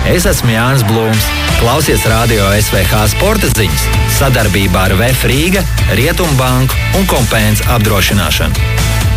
Es esmu Jānis Blūms. Klausies Radio SVH sporta ziņas sadarbībā ar VF Rīga, Rietumbanku un Kompēns apdrošināšanu.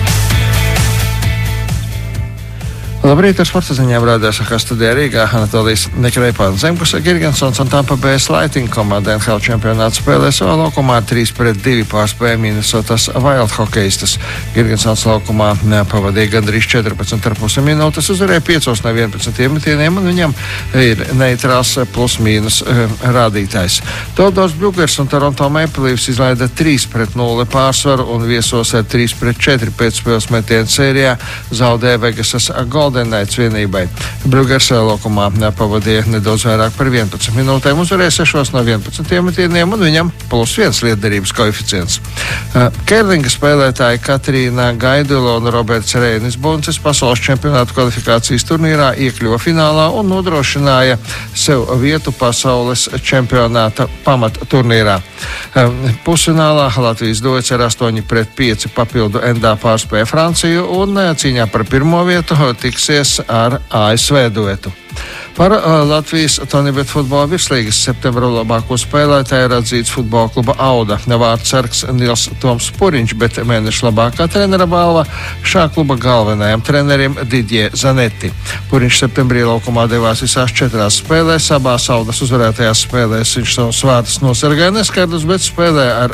Labrīt, ar sporta ziņām rādās, kā studijā Rīgā Anatolijas Nekreipāns Zemgus, Girgensons un Tampa Bay Lightning komanda NHL čempionāta spēlē savā laukumā 3-2 pārspēja Minnesotas Wild hokeistas. Girgensons laukumā pavadīja gandrīz 14,5 minūtes, uzvarēja 5 no 11 iemetieniem, un viņam ir neitrāls plus-mínus rādītājs. Teodors Bļugers un Toronto Maple Leafs izlaida 3-0 pārsvaru un viesos ar 3-4 pēcspēles metienu sērijā zaudēja Vegasas Golden Knights vienībai. Bļugers laukumā pavadīja nedaudz vairāk par 11 minūtēm, uzvarēja 6 no 11 iemetieniem, un viņam +1 lietderības koeficients. Kerlinga spēlētāji Katrīna Gaidula un Roberts Reinis Buncis pasaules čempionāta kvalifikācijas turnīrā iekļuva finālā un nodrošināja sev vietu pasaules čempionāta pamatturnīrā. Pusfinālā Latvijas duets ar 8-5 papildu endā pārspēja Franciju un cīņā par pirmo vietu tiksies ar ASV duetu. Par Latvijas Tonibet futbola virslīgas septembra labāko spēlētāju ir atzīts futbola kluba Auda vārdsargs Nils Toms Puriņš, bet mēneša labākā trenera balva šā kluba galvenajam trenerim Didie Zanetti. Puriņš septembrī laukumā devās visās 4 spēlēs, abās Audas uzvarētajās spēlēs viņš savus vārdus nosargāja neskaidrs, bet spēlē ar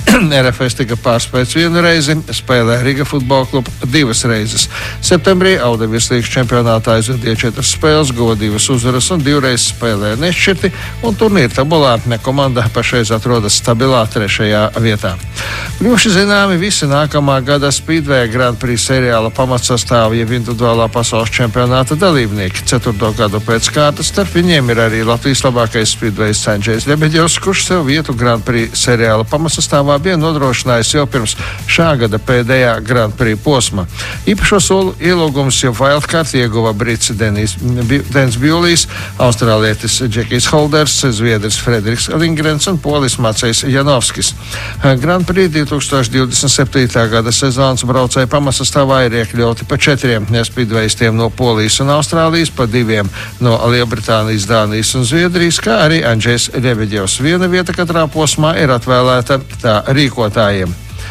RFS tika pārspēts 1 reizi, spēlē Riga futbola kluba 2 reizes. Septembrī Auda virslīgas čempionātā aizvadīja 4 spēles, guva 2 uzvaras un 2 reizes spēlēja nešķirti, un turnīra tabulā komanda pašreiz atrodas stabilā 3. vietā. Kļuvuši zināmi visi nākamā gada Speedway Grand Prix seriāla pamatsastāvja individuālā pasaules čempionāta dalībnieki. 4. gadu pēc kārtas starp viņiem ir arī Latvijas labākais Speedways Andžejs Ļebeģevs, kurš sev vietu Grand Prix seriāla pamatsastāvā bija nodrošinājis jau pirms šā gada pēdējā Grand Prix posma. Īpašo soli ielūgums jau wildcard ieguva brits Denis Bjulijs, austrālietis Džekijs Holders, zviedris Frederiks Lingrens un polis Macejs Janovskis. Grand Prix 2027. gada sezonas braucēju pamatsastāvā ir iekļauti pa 4 speedwayistiem no Polijas un Austrālijas, pa 2 no Lielbritānijas, Dānijas un Zviedrijas, kā arī Andžejs Ļebeģevs. Viena vieta katrā posmā ir atvēlēta tā rīkotājiem.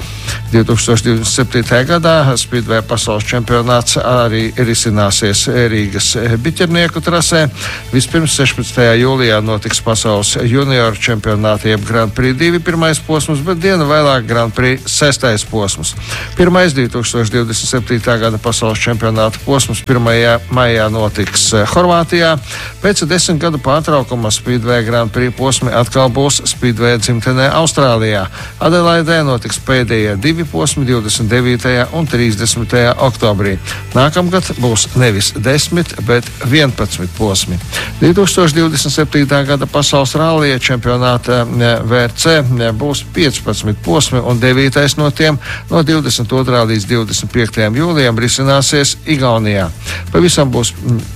2027. gadā Speedway pasaules čempionāts arī risināsies Rīgas biķernieku trasē. Vispirms 16. jūlijā notiks pasaules junioru čempionāta jeb Grand Prix 2 pirmais posms, bet dienu vēlāk Grand Prix 6. posms. Pirmais 2027. gada pasaules čempionāta posms 1. maijā notiks Horvātijā. Pēc 10 gadu pārtraukuma Speedway Grand Prix posmi atkal būs Speedway dzimtenē Austrālijā. Adelaidē notiks pēdējie 2 posmi 29. un 30. oktobrī. Nākamgad būs nevis 10, bet 11 posmi. 2027. gada pasaules rallija čempionāta VRC būs 15 posmi, un 9. no tiem no 22. līdz 25. jūlijam risināsies Igaunijā. Pavisam būs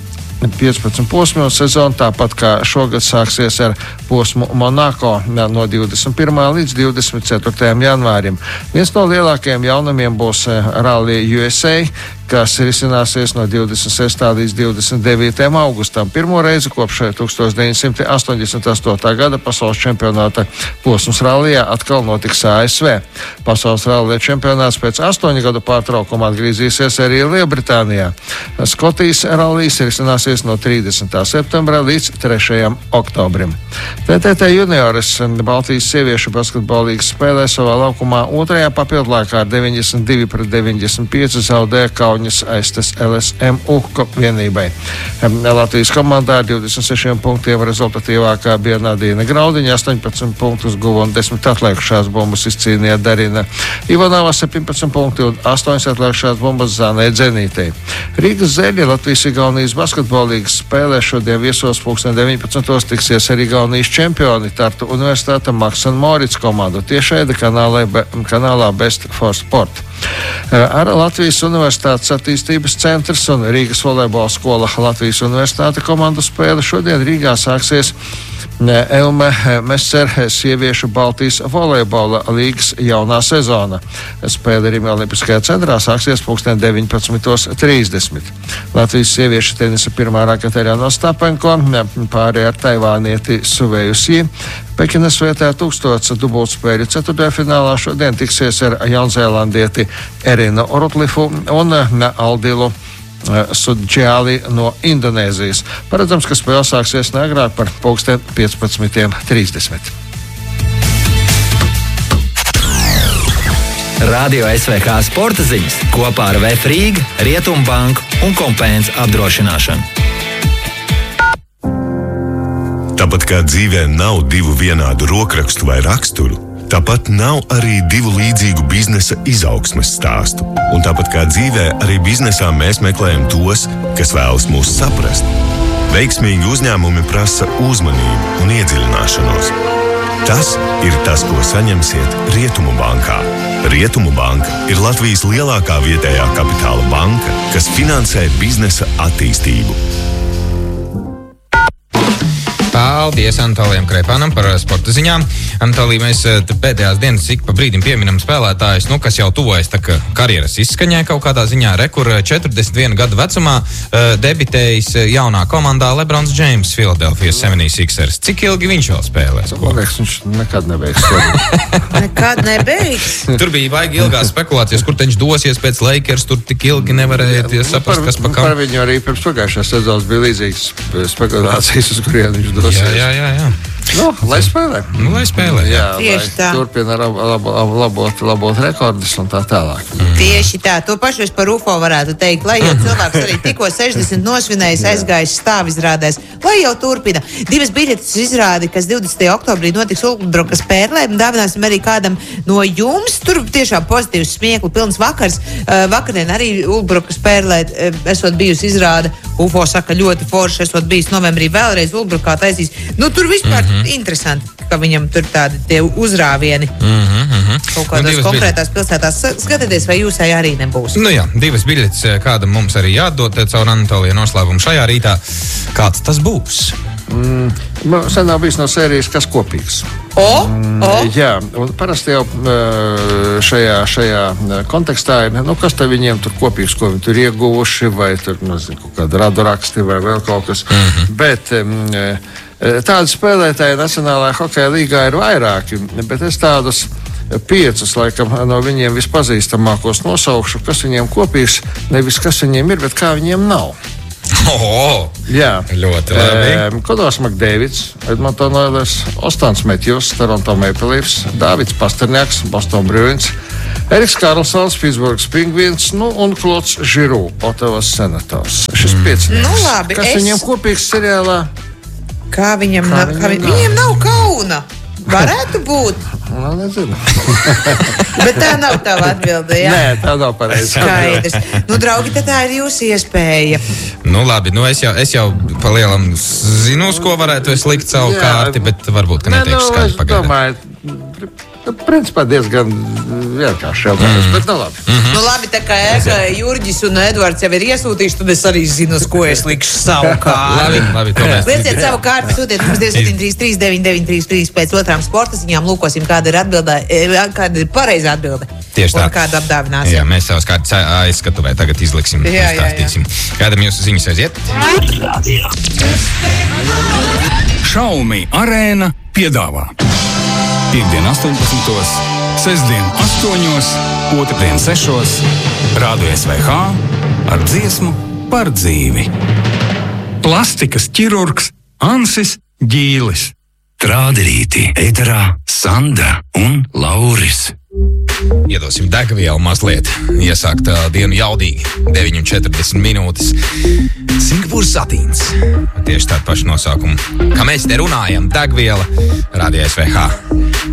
15 posmi un sezona, tāpat kā šogad sāksies ar posmu Monako no 21. līdz 24. janvārim. Viens no lielākajiem jaunumiem būs Rally USA, kas risināsies no 26. līdz 29. augustam. Pirmo reizi kopš 1988. gada pasaules čempionāta posms rallijā atkal notiks ASV. Pasaules rallija čempionāts pēc 8 gadu pārtraukuma atgriezīsies arī Lielbritānijā. Skotijas rallijs risināsies no 30. septembra līdz 3. oktobrim. TTT junioris Baltijas sieviešu basketbolīgas spēlē savā laukumā 2. papildlaikā ar 92-95 zaudēja Kauņas aiztas LSMU vienībai. Latvijas komandā ar 26 punktiem rezultatīvākā bija Nadīna Graudiņa, 18 punktus guva un 10 atliekušās bumbas izcīnīja Darina Ivanova, 17 punkti un 8 atliekušās bumbas Zanē Dzenītei. Rīgas Zeļi Latvijas-Igaunijas basketbolīgas spēlē šodien viesos 19. tiksies ar Igaunijas čempioni Tartu Universitāta Maks & Moritz komandu tiešraide kanālā Best for Sport. Ar Latvijas Universitātes attīstības centrs un Rīgas volejbola skola Latvijas Universitāte komandu spēle šodien Rīgā sāksies Elme Messer sieviešu Baltijas volejbola līgas jaunā sezona. Spēle Rīgā Olimpiskajā centrā sāksies 19:30. Latvijas sieviešu tenisa pirmā rakete Jāna Ostapenko pārēja ar taivānieti Suveju Si. Pekinas vietā 1000 dubultspēļu ceturtdaļfinālā šodien tiksies ar jaunzēlandieti Erinu Orutlifu un Aldilu Sudžāli no Indonēzijas. Paredzams, ka spēle sāksies neagrāk par 15:30. Radio SVH sporta ziņas kopā ar VF Rīga, Rietumu banku un Kompēns apdrošināšanu. Tāpat kā dzīvē nav divu vienādu rokrakstu vai raksturu, tāpat nav arī divu līdzīgu biznesa izaugsmes stāstu. Un tāpat kā dzīvē, arī biznesā mēs meklējam tos, kas vēlas mūs saprast. Veiksmīgi uzņēmumi prasa uzmanību un iedziļināšanos. Tas ir tas, ko saņemsiet Rietumu bankā. Rietumu banka ir Latvijas lielākā vietējā kapitāla banka, kas finansē biznesa attīstību. Paldies Anatolijam Kreipānam par sporta ziņām. Anatolija, mēs pēdējās dienas ik pa brīdim pieminam spēlētājus, kas jau tuvojas karjeras izskaņai kaut kādā ziņā. Kur 41 gadu vecumā debitējis jaunā komandā LeBrons James, Philadelphia 76ers. Cik ilgi viņš vēl spēlēs? Man liekas, viņš nekad nebeigs. Nekad nebeigs. Tur bija baigi ilgās spekulācijas, kur viņš dosies pēc Lakers, tur tik ilgi nevarēja saprast, kas pa kam. Par viņu arī pirms pagājušās sezonas bija līdzīgas spekulācijas, uz kurien viņš dosies. Jā. Lai spēlē. Lai spēlē. Jā, tieši tā. Turpina labot rekordus un tā tālāk. Tieši tā. To pašu es par UFO varētu teikt. Lai jau cilvēks arī tikko 60 nosvinējis, aizgājis stāvizrādēs, lai jau turpina. 2 biļetes izrādi, kas 20. oktobrī notiks Ulbrukas Pērlē. Dāvināsim arī kādam no jums. Tur tiešām pozitīvs smieklu pilns vakars. Vakardien arī Ulbrukas Pērlē esot bijusi izrāde. UFO saka ļoti forši, esot bijis novembrī vēlreiz Ulbrukā taisīs. Tur vispār interesanti, ka viņam tur tādi tie uzrāvieni kaut kādās konkrētās pilsētās. Skatieties, vai jūsai arī nebūs. Jā, 2 biļetes kādam mums arī jādod caur Anatolija noslēpumu šajā rītā. Kāds tas būs? Sen nav bijis no sērijas, kas kopīgs. Jā, un parasti jau šajā kontekstā ir, kas te viņiem tur kopīgs, ko viņi tur ieguvuši, vai tur, nezinu, kaut kāda raduraksti vai vēl kaut kas. Bet tādi spēlētāji Nacionālajā hokeja līgā ir vairāki, bet es tādus 5 laikam no viņiem vispazīstamākos nosaukšu, kas viņiem kopīgs, nevis kas viņiem ir, bet kā viņiem nav. Jā, ļoti labi. Kodors Makdēvids, Edmonton Oilers, Ostons Matthews, Toronto Maple Leafs, Dāvids Pasterņaks, Boston Bruins, Eriks Karlsons, Pittsburghs Penguins, un Klods Žiru, Ottavas Senators. Šis 5. Labi, kas viņiem kopīgs seriālā? Kā viņam nav kauna? Varētu būt. Nezinu. Bet tā nav tava atbilde, jā? Nē, tā nav pareizi. Skaidrs. Draugi, tā ir jūsu iespēja. Labi, es jau palielam zinu, uz ko varētu es likt savu kārti, bet varbūt, ka neteikšu skaidri pagaidām. Domāju, principā diezgan vienkārši jautājums, bet labi. Labi, tā kā Jurģis un Edvards jau ir iesūtījuši, tad es arī zinu, uz ko es likšu savu kārti. Labi, to mēs. Lieciet savu kārti, sūtiet mums 273-399-33 pēc otrām sporta ziņām, lūkosim, kāda ir pareizā atbilde. Tieši tā. Un kādu apdāvināsim. Jā, mēs savas kārtas aizskatuvē tagad izliksim un stāstīsim. Kādam jūsu ziņas aiziet? Šaumi Arēna piedāvā Piektdien 18, sestdien 8, otrdien 6, Radio SVH ar dziesmu par dzīvi. Plastikas ķirurgs Ansis Ģīlis. Trādirīti ēterā Sandra un Lauris. Iedosim degvielu mazliet. Iesākt dienu jaudīgi. 9:40 minūtes. Singapūras satīns. Tieši tādu pašu nosaukumu. Kā mēs te runājam, degviela Radio SVH.